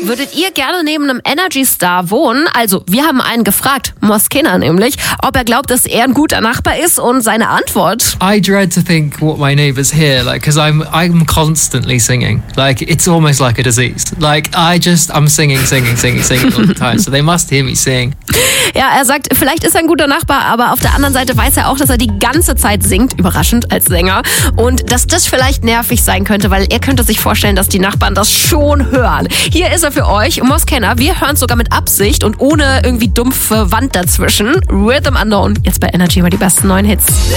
Würdet ihr gerne neben einem Energy-Star wohnen? Also, wir haben einen gefragt, Moskena nämlich, ob er glaubt, dass er ein guter Nachbar ist, und seine Antwort: I dread to think what my neighbours hear, like, because I'm constantly singing. Like, it's almost like a disease. Like, I'm singing all the time. So they must hear me sing. Ja, er sagt, vielleicht ist er ein guter Nachbar, aber auf der anderen Seite weiß er auch, dass er die ganze Zeit singt, überraschend als Sänger, und dass das vielleicht nervig sein könnte, weil er könnte sich vorstellen, dass die Nachbarn das schon hören. Hier ist er für euch, Moskena. Wir hören es sogar mit Absicht und ohne irgendwie dumpfe Wand dazwischen. Rhythm Unknown, jetzt bei Energy, mal die besten neuen Hits.